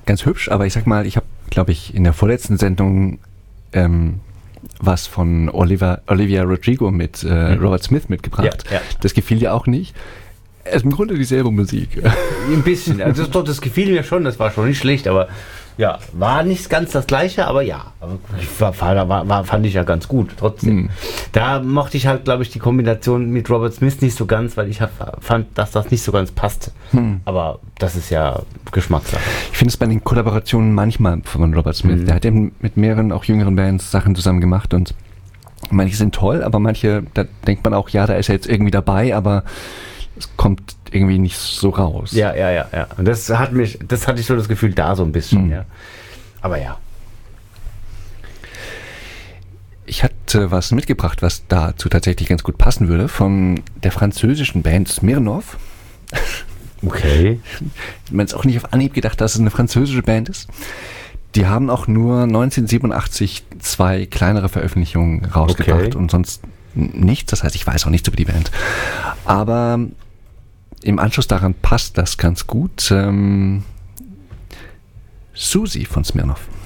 ganz hübsch, aber ich sag mal, ich habe, glaube ich, in der vorletzten Sendung was von Olivia Rodrigo mit Robert Smith mitgebracht. Ja. Das gefiel dir auch nicht. Es ist im Grunde dieselbe Musik. Ein bisschen. Also das gefiel mir schon, das war schon nicht schlecht, aber ja, war nicht ganz das Gleiche, aber ja. Fand ich ja ganz gut, trotzdem. Da mochte ich halt, glaube ich, die Kombination mit Robert Smith nicht so ganz, weil ich fand, dass das nicht so ganz passt. Aber das ist ja Geschmackssache. Ich finde es bei den Kollaborationen manchmal von Robert Smith. Der hat ja mit mehreren, auch jüngeren Bands Sachen zusammen gemacht und manche sind toll, aber manche, da denkt man auch, ja, da ist er jetzt irgendwie dabei, aber es kommt irgendwie nicht so raus. Ja. Und das hatte ich so das Gefühl da so ein bisschen, ja. Aber ja. Ich hatte was mitgebracht, was dazu tatsächlich ganz gut passen würde, von der französischen Band Smirnoff. Okay. Man ist auch nicht auf Anhieb gedacht, dass es eine französische Band ist. Die haben auch nur 1987 2 kleinere Veröffentlichungen rausgebracht und sonst nichts. Das heißt, ich weiß auch nichts über die Band. Aber im Anschluss daran passt das ganz gut. Susi von Smirnoff.